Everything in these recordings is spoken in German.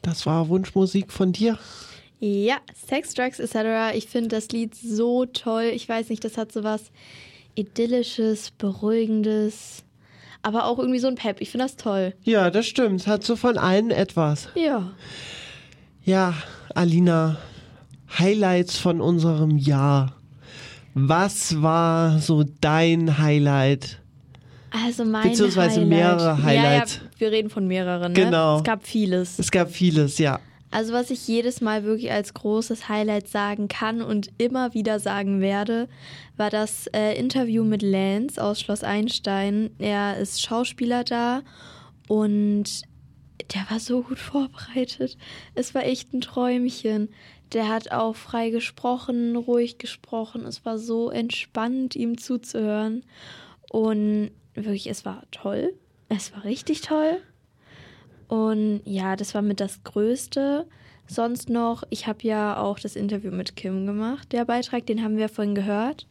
Das war Wunschmusik von dir? Ja, Sex, Drugs etc. Ich finde das Lied so toll. Ich weiß nicht, das hat so was Idyllisches, Beruhigendes, aber auch irgendwie so ein Pep. Ich finde das toll. Ja, das stimmt. Es hat so von allen etwas. Ja. Ja, Alina, Highlights von unserem Jahr. Was war so dein Highlight? Also mein Beziehungsweise Highlight. mehrere Highlights. Ja, wir reden von mehreren, ne? Genau. Es gab vieles. Es gab vieles, ja. Also was ich jedes Mal wirklich als großes Highlight sagen kann und immer wieder sagen werde, war das Interview mit Lance aus Schloss Einstein. Er ist Schauspieler da und der war so gut vorbereitet. Es war echt ein Träumchen. Der hat auch frei gesprochen, ruhig gesprochen. Es war so entspannt, ihm zuzuhören. Und wirklich, es war toll. Es war richtig toll. Und ja, das war mit das Größte. Sonst noch, ich habe ja auch das Interview mit Kim gemacht. Der Beitrag, den haben wir vorhin gehört.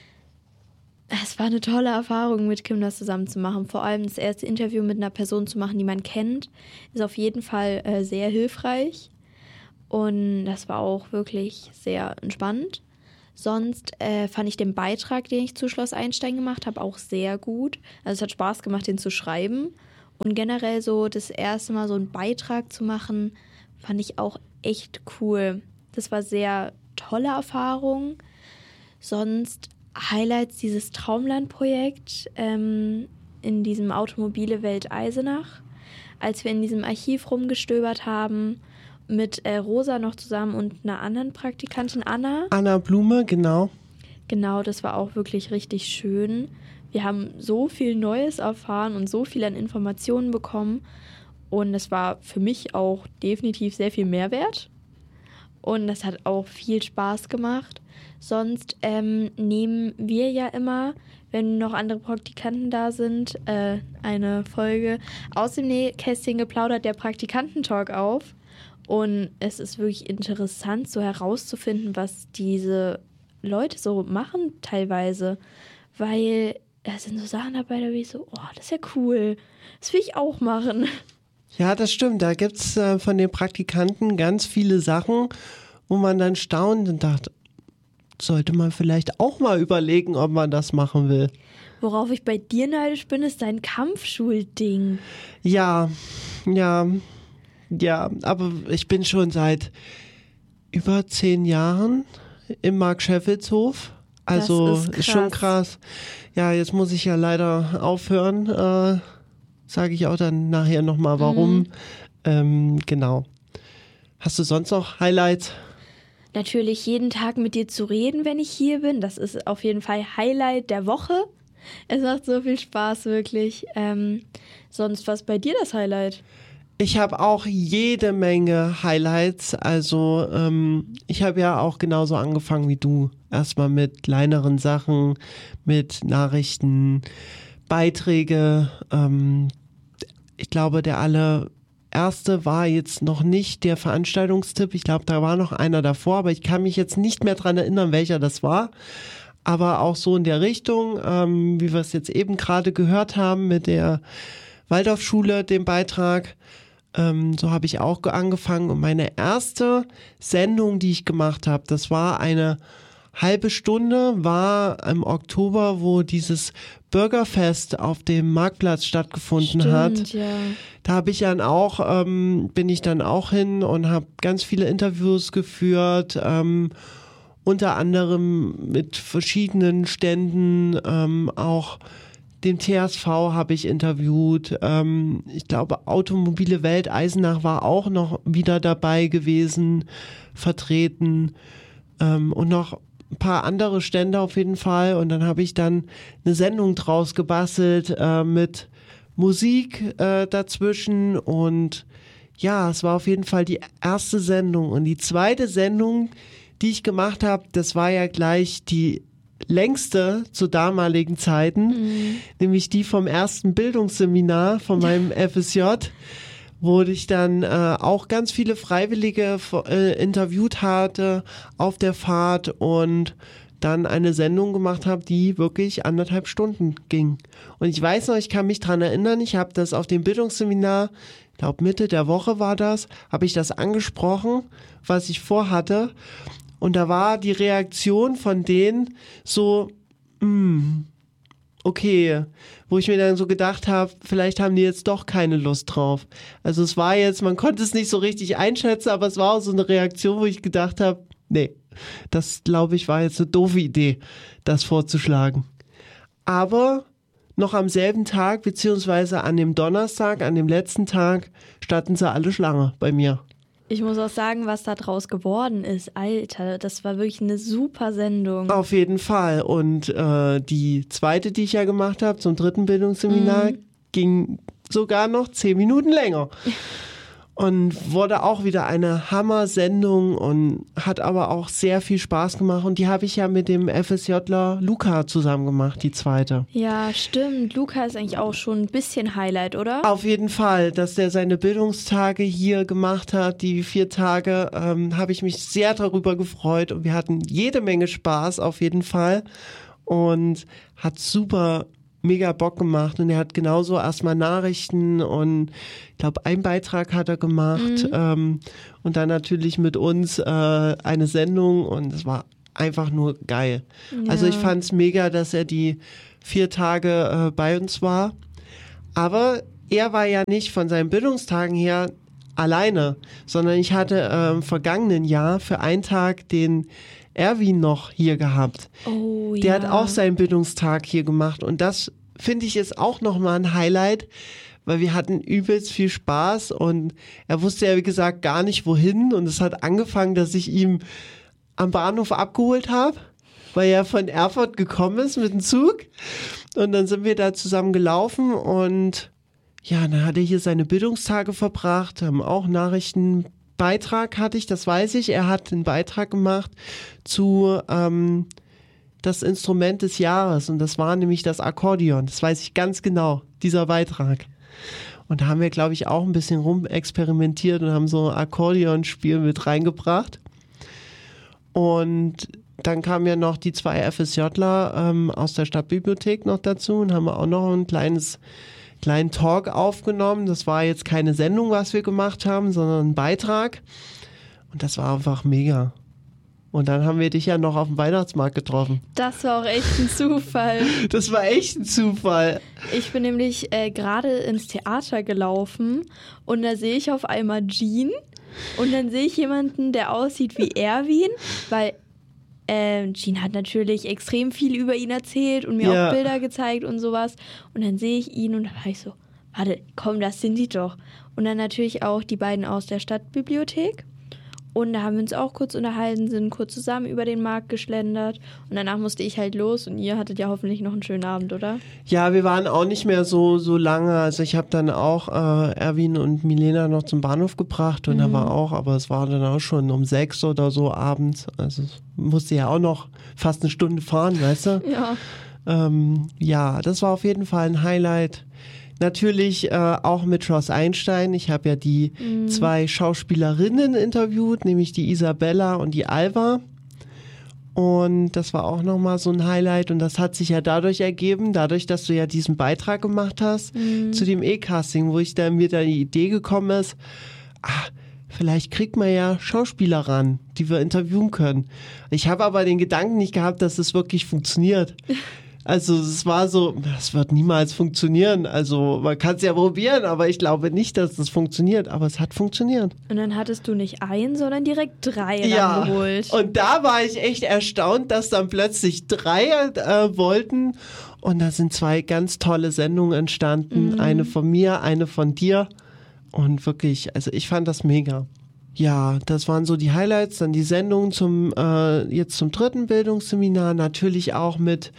Es war eine tolle Erfahrung, mit Kim das zusammen zu machen. Vor allem das erste Interview mit einer Person zu machen, die man kennt, ist auf jeden Fall sehr hilfreich. Und das war auch wirklich sehr entspannend. Sonst fand ich den Beitrag, den ich zu Schloss Einstein gemacht habe, auch sehr gut. Also es hat Spaß gemacht, den zu schreiben. Und generell so das erste Mal so einen Beitrag zu machen, fand ich auch echt cool. Das war sehr tolle Erfahrung. Sonst Highlights dieses Traumland-Projekt in diesem Automobile Welt Eisenach. Als wir in diesem Archiv rumgestöbert haben, mit Rosa noch zusammen und einer anderen Praktikantin, Anna. Anna Blume, genau. Genau, das war auch wirklich richtig schön. Wir haben so viel Neues erfahren und so viel an Informationen bekommen. Und das war für mich auch definitiv sehr viel Mehrwert. Und das hat auch viel Spaß gemacht. Sonst nehmen wir ja immer, wenn noch andere Praktikanten da sind, eine Folge aus dem Nähkästchen geplaudert, der Praktikantentalk auf. Und es ist wirklich interessant, so herauszufinden, was diese Leute so machen teilweise. Weil da sind so Sachen dabei, da bin ich so, oh, das ist ja cool. Das will ich auch machen. Ja, das stimmt. Da gibt es von den Praktikanten ganz viele Sachen, wo man dann staunt und dachte, sollte man vielleicht auch mal überlegen, ob man das machen will. Worauf ich bei dir neidisch bin, ist dein Kampfschulding. Ja, aber ich bin schon seit über 10 Jahren im Mark-Scheffels-Hof. Also Das ist schon krass. Ja, jetzt muss ich ja leider aufhören. Sage ich auch dann nachher nochmal, warum. Genau. Hast du sonst noch Highlights? Natürlich jeden Tag mit dir zu reden, wenn ich hier bin. Das ist auf jeden Fall Highlight der Woche. Es macht so viel Spaß, wirklich. Sonst, was bei dir das Highlight? Ich habe auch jede Menge Highlights. Also ich habe ja auch genauso angefangen wie du. Erstmal mit kleineren Sachen, mit Nachrichten, Beiträge. Ich glaube, der allererste war jetzt noch nicht der Veranstaltungstipp. Ich glaube, da war noch einer davor, aber ich kann mich jetzt nicht mehr dran erinnern, welcher das war. Aber auch so in der Richtung, wie wir es jetzt eben gerade gehört haben mit der Waldorfschule, dem Beitrag. So habe ich auch angefangen. Und meine erste Sendung, die ich gemacht habe, das war eine halbe Stunde, war im Oktober, wo dieses Bürgerfest auf dem Marktplatz stattgefunden hat. Ja. Da habe ich dann auch, bin ich dann auch hin und habe ganz viele Interviews geführt, unter anderem mit verschiedenen Ständen, auch den TSV habe ich interviewt. Ich glaube, Automobile Welt Eisenach war auch noch wieder dabei gewesen, vertreten. Und noch ein paar andere Stände auf jeden Fall. Und dann habe ich dann eine Sendung draus gebastelt mit Musik dazwischen. Und ja, es war auf jeden Fall die erste Sendung. Und die zweite Sendung, die ich gemacht habe, das war ja gleich die längste zu damaligen Zeiten, nämlich die vom ersten Bildungsseminar von meinem FSJ, wo ich dann auch ganz viele Freiwillige interviewt hatte auf der Fahrt und dann eine Sendung gemacht habe, die wirklich 1,5 Stunden ging. Und ich weiß noch, ich kann mich dran erinnern, ich habe das auf dem Bildungsseminar glaube Mitte der Woche war das, habe ich das angesprochen, was ich vorhatte. Und da war die Reaktion von denen so, okay, wo ich mir dann so gedacht habe, vielleicht haben die jetzt doch keine Lust drauf. Also es war jetzt, man konnte es nicht so richtig einschätzen, aber es war auch so eine Reaktion, wo ich gedacht habe, nee, das glaube ich war jetzt eine doofe Idee, das vorzuschlagen. Aber noch am selben Tag, beziehungsweise an dem Donnerstag, an dem letzten Tag, standen sie alle Schlange bei mir. Ich muss auch sagen, was da draus geworden ist. Alter, das war wirklich eine super Sendung. Auf jeden Fall. Und die zweite, die ich ja gemacht habe, zum 3. Bildungsseminar, ging sogar noch 10 Minuten länger. Und wurde auch wieder eine Hammer-Sendung und hat aber auch sehr viel Spaß gemacht. Und die habe ich ja mit dem FSJler Luca zusammen gemacht, die zweite. Ja, stimmt. Luca ist eigentlich auch schon ein bisschen Highlight, oder? Auf jeden Fall, dass der seine Bildungstage hier gemacht hat, die 4 Tage, habe ich mich sehr darüber gefreut. Und wir hatten jede Menge Spaß, auf jeden Fall. Und hat super mega Bock gemacht und er hat genauso erstmal Nachrichten und ich glaube, einen Beitrag hat er gemacht und dann natürlich mit uns eine Sendung und es war einfach nur geil. Ja. Also ich fand es mega, dass er die 4 Tage bei uns war, aber er war ja nicht von seinen Bildungstagen her alleine, sondern ich hatte im vergangenen Jahr für einen Tag den Erwin noch hier gehabt. Oh, der hat auch seinen Bildungstag hier gemacht und das finde ich ist auch nochmal ein Highlight, weil wir hatten übelst viel Spaß und er wusste ja wie gesagt gar nicht wohin und es hat angefangen, dass ich ihn am Bahnhof abgeholt habe, weil er von Erfurt gekommen ist mit dem Zug und dann sind wir da zusammen gelaufen und ja, dann hat er hier seine Bildungstage verbracht, haben auch Nachrichtenbeitrag hatte ich, das weiß ich. Er hat einen Beitrag gemacht zu das Instrument des Jahres und das war nämlich das Akkordeon. Das weiß ich ganz genau, dieser Beitrag. Und da haben wir, glaube ich, auch ein bisschen rumexperimentiert und haben so ein Akkordeonspiel mit reingebracht. Und dann kamen ja noch die 2 FSJler aus der Stadtbibliothek noch dazu und haben auch noch einen kleinen Talk aufgenommen. Das war jetzt keine Sendung, was wir gemacht haben, sondern ein Beitrag. Und das war einfach mega. Und dann haben wir dich ja noch auf dem Weihnachtsmarkt getroffen. Das war auch echt ein Zufall. Das war echt ein Zufall. Ich bin nämlich gerade ins Theater gelaufen und da sehe ich auf einmal Jean und dann sehe ich jemanden, der aussieht wie Erwin, weil Jean hat natürlich extrem viel über ihn erzählt und mir auch Bilder gezeigt und sowas. Und dann sehe ich ihn und dann war ich so, warte, komm, das sind die doch. Und dann natürlich auch die beiden aus der Stadtbibliothek. Und da haben wir uns auch kurz unterhalten, sind kurz zusammen über den Markt geschlendert. Und danach musste ich halt los und ihr hattet ja hoffentlich noch einen schönen Abend, oder? Ja, wir waren auch nicht mehr so lange. Also ich habe dann auch Erwin und Milena noch zum Bahnhof gebracht und da war auch, aber es war dann auch schon um 6 oder so abends. Also musste ja auch noch fast eine Stunde fahren, weißt du? Ja. Ja, das war auf jeden Fall ein Highlight. Natürlich auch mit Schloss Einstein. Ich habe ja die 2 Schauspielerinnen interviewt, nämlich die Isabella und die Alva. Und das war auch nochmal so ein Highlight. Und das hat sich ja dadurch ergeben, dadurch, dass du ja diesen Beitrag gemacht hast zu dem E-Casting, wo ich dann mir da die Idee gekommen ist, vielleicht kriegt man ja Schauspieler ran, die wir interviewen können. Ich habe aber den Gedanken nicht gehabt, dass es wirklich funktioniert. Also es war so, das wird niemals funktionieren. Also man kann es ja probieren, aber ich glaube nicht, dass das funktioniert. Aber es hat funktioniert. Und dann hattest du nicht 1, sondern direkt 3 rangeholt. Und da war ich echt erstaunt, dass dann plötzlich 3 wollten. Und da sind 2 ganz tolle Sendungen entstanden. Eine von mir, eine von dir. Und wirklich, also ich fand das mega. Ja, das waren so die Highlights. Dann die Sendung jetzt zum 3. Bildungsseminar. Natürlich auch mit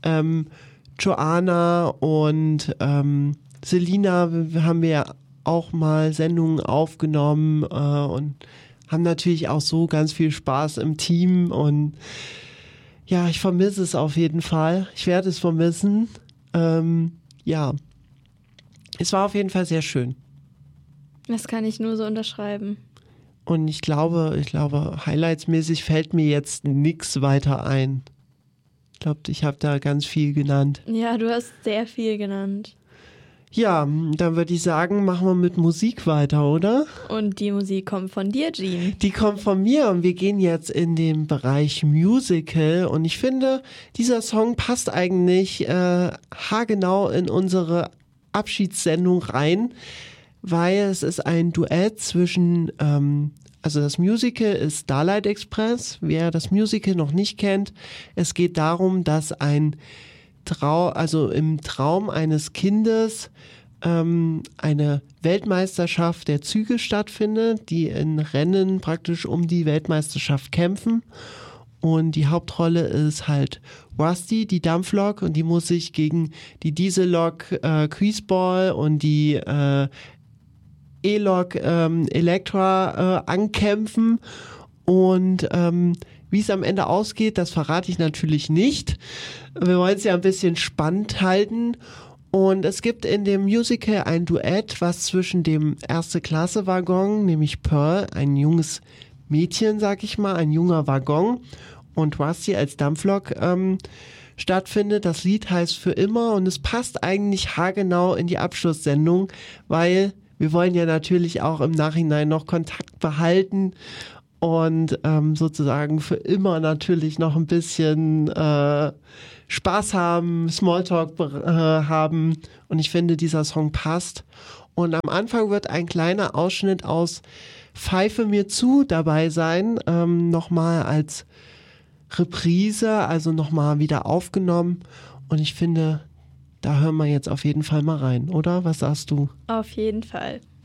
Joanna und Selina haben wir ja auch mal Sendungen aufgenommen und haben natürlich auch so ganz viel Spaß im Team und ja, ich vermisse es auf jeden Fall. Ich werde es vermissen. Ja, es war auf jeden Fall sehr schön. Das kann ich nur so unterschreiben. Und ich glaube, highlightsmäßig fällt mir jetzt nichts weiter ein. Ich glaube, ich habe da ganz viel genannt. Ja, du hast sehr viel genannt. Ja, dann würde ich sagen, machen wir mit Musik weiter, oder? Und die Musik kommt von dir, Jean. Die kommt von mir und wir gehen jetzt in den Bereich Musical und ich finde, dieser Song passt eigentlich haargenau in unsere Abschiedssendung rein, weil es ist ein Duett zwischen, also das Musical ist Starlight Express. Wer das Musical noch nicht kennt, es geht darum, dass also im Traum eines Kindes eine Weltmeisterschaft der Züge stattfindet, die in Rennen praktisch um die Weltmeisterschaft kämpfen. Und die Hauptrolle ist halt Rusty, die Dampflok, und die muss sich gegen die Diesellok Greaseball und die E-Lok Electra ankämpfen. Und wie es am Ende ausgeht, das verrate ich natürlich nicht. Wir wollen es ja ein bisschen spannend halten. Und es gibt in dem Musical ein Duett, was zwischen dem Erste-Klasse-Waggon, nämlich Pearl, ein junges Mädchen, sag ich mal, ein junger Waggon, und Rusty als Dampflok stattfindet. Das Lied heißt Für immer und es passt eigentlich haargenau in die Abschlusssendung, weil wir wollen ja natürlich auch im Nachhinein noch Kontakt behalten und sozusagen für immer natürlich noch ein bisschen Spaß haben, Smalltalk haben, und ich finde, dieser Song passt. Und am Anfang wird ein kleiner Ausschnitt aus Pfeife mir zu dabei sein, nochmal als Reprise, also nochmal wieder aufgenommen, und ich finde, da hören wir jetzt auf jeden Fall mal rein, oder? Was sagst du? Auf jeden Fall.